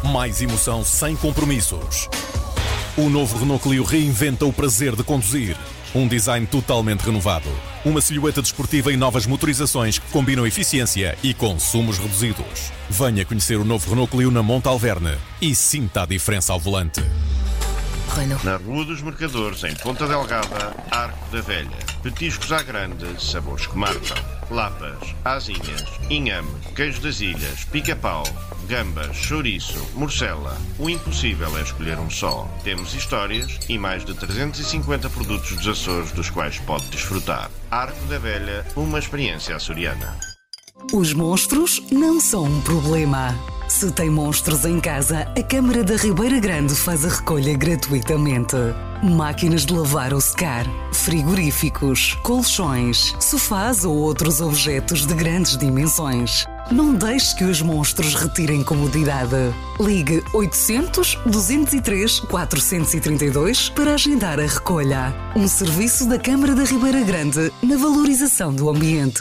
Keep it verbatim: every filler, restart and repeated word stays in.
Mais emoção sem compromissos. O novo Renault Clio reinventa o prazer de conduzir. Um design totalmente renovado. Uma silhueta desportiva e novas motorizações que combinam eficiência e consumos reduzidos. Venha conhecer o novo Renault Clio na Montalverne e sinta a diferença ao volante. Renault. Na Rua dos Mercadores, em Ponta Delgada, Arco da Velha. Petiscos à grande, sabores que marcam. Lapas, asinhas, inhame, queijo das ilhas, pica-pau, gambas, chouriço, morcela. O impossível é escolher um só. Temos histórias e mais de trezentos e cinquenta produtos dos Açores dos quais pode desfrutar. Arco da Velha, uma experiência açoriana. Os monstros não são um problema. Se tem monstros em casa, a Câmara da Ribeira Grande faz a recolha gratuitamente. Máquinas de lavar ou secar, frigoríficos, colchões, sofás ou outros objetos de grandes dimensões. Não deixe que os monstros retirem comodidade. Ligue oitocentos, duzentos e três, quatrocentos e trinta e dois para agendar a recolha. Um serviço da Câmara da Ribeira Grande na valorização do ambiente.